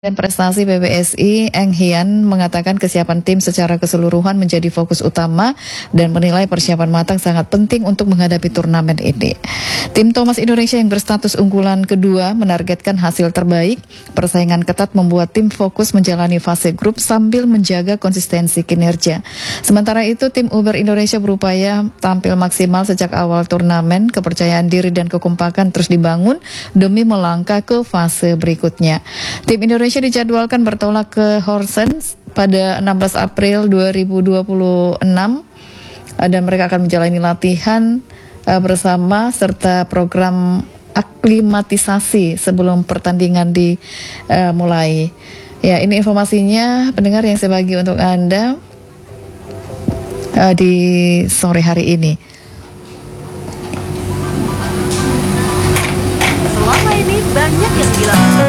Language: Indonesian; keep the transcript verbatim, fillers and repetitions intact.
Dan prestasi P B S I, Eng Hian mengatakan kesiapan tim secara keseluruhan menjadi fokus utama dan menilai persiapan matang sangat penting untuk menghadapi turnamen ini. Tim Thomas Indonesia yang berstatus unggulan kedua menargetkan hasil terbaik. Persaingan ketat membuat tim fokus menjalani fase grup sambil menjaga konsistensi kinerja. Sementara itu, tim Uber Indonesia berupaya tampil maksimal sejak awal turnamen. Kepercayaan diri dan kekompakan terus dibangun demi melangkah ke fase berikutnya. Tim Indonesia dijadwalkan bertolak ke Horsens pada enam belas April dua ribu dua puluh enam dan mereka akan menjalani latihan uh, bersama serta program aklimatisasi sebelum pertandingan dimulai. Uh, ya, ini informasinya pendengar yang saya bagi untuk Anda uh, di sore hari ini. Selama ini banyak yang bilang